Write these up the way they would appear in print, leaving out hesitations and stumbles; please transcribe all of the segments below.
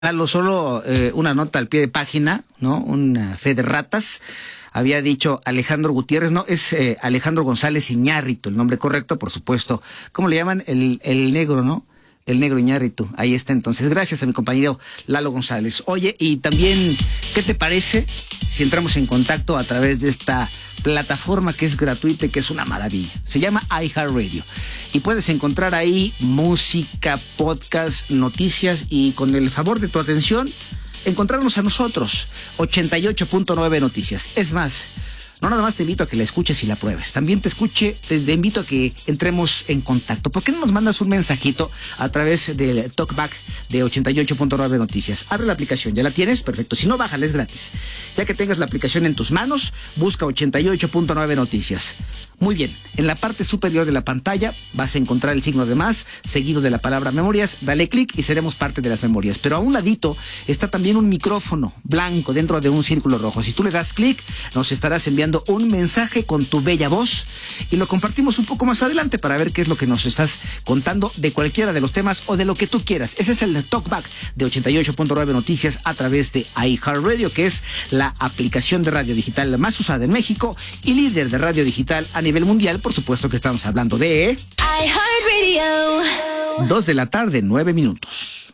Solo una nota al pie de página, ¿no? Una fe de ratas. Había dicho Alejandro Gutiérrez, no, es Alejandro González Iñárritu, el nombre correcto, por supuesto. ¿Cómo le llaman? El negro, ¿no? El negro Iñárritu. Ahí está entonces. Gracias a mi compañero Lalo González. Oye, y también, ¿qué te parece si entramos en contacto a través de esta plataforma que es gratuita y que es una maravilla? Se llama iHeartRadio. Y puedes encontrar ahí música, podcast, noticias y con el favor de tu atención, encontrarnos a nosotros, 88.9 Noticias. Es más, no nada más te invito a que la escuches y la pruebes, también te invito a que entremos en contacto. ¿Por qué no nos mandas un mensajito a través del talkback de 88.9 Noticias? Abre la aplicación, ¿ya la tienes? Perfecto, si no, bájala, es gratis. Ya que tengas la aplicación en tus manos, busca 88.9 Noticias. Muy bien, en la parte superior de la pantalla vas a encontrar el signo de más, seguido de la palabra memorias. Dale clic y seremos parte de las memorias. Pero a un ladito está también un micrófono blanco dentro de un círculo rojo. Si tú le das clic, nos estarás enviando un mensaje con tu bella voz y lo compartimos un poco más adelante para ver qué es lo que nos estás contando de cualquiera de los temas o de lo que tú quieras. Ese es el talkback de 88.9 Noticias a través de iHeartRadio, que es la aplicación de radio digital más usada en México y líder de radio digital a nivel mundial. Por supuesto que estamos hablando de iHeartRadio. 2 de la tarde, 9 minutos.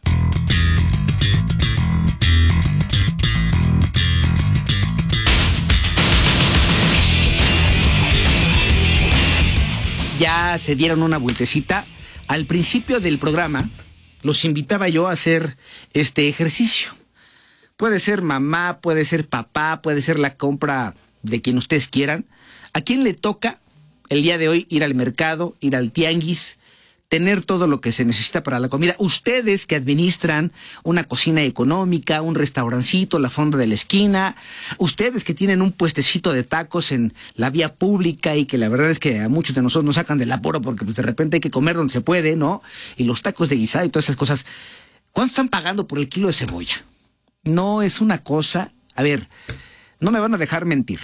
Ya se dieron una vueltecita. Al principio del programa los invitaba yo a hacer este ejercicio. Puede ser mamá, puede ser papá, puede ser la compra de quien ustedes quieran. ¿A quién le toca el día de hoy ir al mercado, ir al tianguis, tener todo lo que se necesita para la comida? Ustedes que administran una cocina económica, un restaurancito, la fonda de la esquina, ustedes que tienen un puestecito de tacos en la vía pública y que la verdad es que a muchos de nosotros nos sacan del apuro porque pues, de repente hay que comer donde se puede, ¿no? Y los tacos de guisado y todas esas cosas. ¿Cuánto están pagando por el kilo de cebolla? No es una cosa... A ver, no me van a dejar mentir.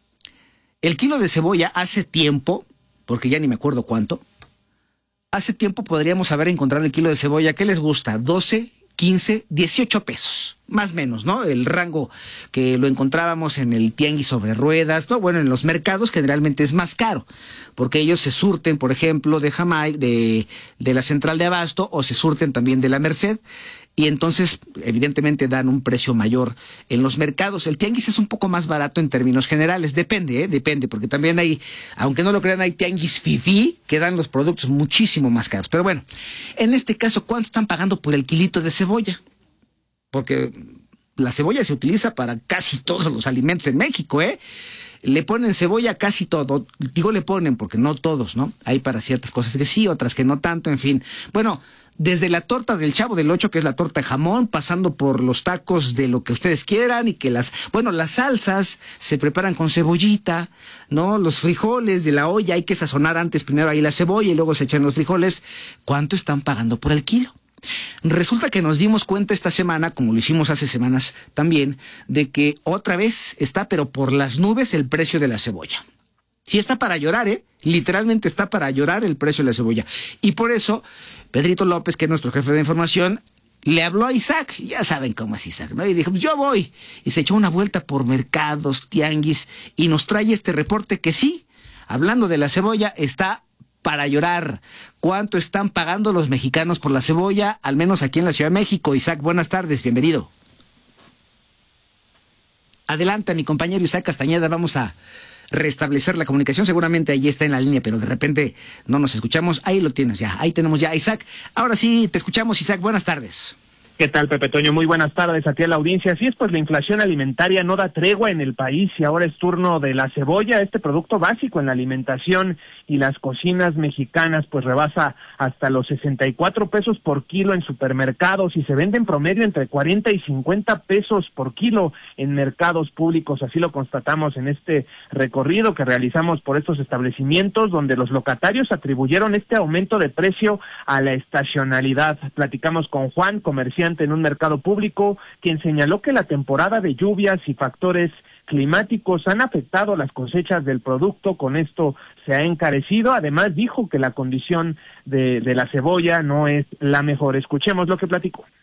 El kilo de cebolla hace tiempo, porque ya ni me acuerdo cuánto, hace tiempo podríamos haber encontrado el kilo de cebolla. ¿Qué les gusta? 12, 15, 18 pesos. Más o menos, ¿no? El rango que lo encontrábamos en el tianguis sobre ruedas, ¿no? Bueno, en los mercados generalmente es más caro, porque ellos se surten, por ejemplo, de Jamaica, de la central de abasto, o se surten también de la Merced, y entonces evidentemente dan un precio mayor en los mercados. El tianguis es un poco más barato en términos generales, depende, porque también hay, aunque no lo crean, hay tianguis fifí que dan los productos muchísimo más caros. Pero bueno, en este caso, ¿cuánto están pagando por el kilito de cebolla? Porque la cebolla se utiliza para casi todos los alimentos en México, ¿eh? Le ponen cebolla a casi todo. Digo le ponen porque no todos, ¿no? Hay para ciertas cosas que sí, otras que no tanto, en fin. Bueno, desde la torta del Chavo del Ocho, que es la torta de jamón, pasando por los tacos de lo que ustedes quieran y que las salsas se preparan con cebollita, ¿no? Los frijoles de la olla, hay que sazonar antes primero ahí la cebolla y luego se echan los frijoles. ¿Cuánto están pagando por el kilo? Resulta que nos dimos cuenta esta semana, como lo hicimos hace semanas también, de que otra vez está, pero por las nubes, el precio de la cebolla. Sí está para llorar, ¿eh? Literalmente está para llorar el precio de la cebolla. Y por eso, Pedrito López, que es nuestro jefe de información, le habló a Isaac. Ya saben cómo es Isaac, ¿no? Y dijo, yo voy. Y se echó una vuelta por mercados, tianguis, y nos trae este reporte que sí, hablando de la cebolla, está para llorar. ¿Cuánto están pagando los mexicanos por la cebolla? Al menos aquí en la Ciudad de México. Isaac, buenas tardes, bienvenido. Adelante, mi compañero Isaac Castañeda, vamos a restablecer la comunicación. Seguramente ahí está en la línea, pero de repente no nos escuchamos. Ahí lo tienes ya, ahí tenemos ya a Isaac. Ahora sí, te escuchamos, Isaac, buenas tardes. ¿Qué tal, Pepe Toño? Muy buenas tardes a ti a la audiencia. Así es, pues la inflación alimentaria no da tregua en el país y ahora es turno de la cebolla, este producto básico en la alimentación y las cocinas mexicanas, pues rebasa hasta los 64 pesos por kilo en supermercados y se vende en promedio entre 40 y 50 pesos por kilo en mercados públicos. Así lo constatamos en este recorrido que realizamos por estos establecimientos, donde los locatarios atribuyeron este aumento de precio a la estacionalidad. Platicamos con Juan, comerciante en un mercado público, quien señaló que la temporada de lluvias y factores climáticos han afectado las cosechas del producto, con esto se ha encarecido. Además dijo que la condición de la cebolla no es la mejor. Escuchemos lo que platicó.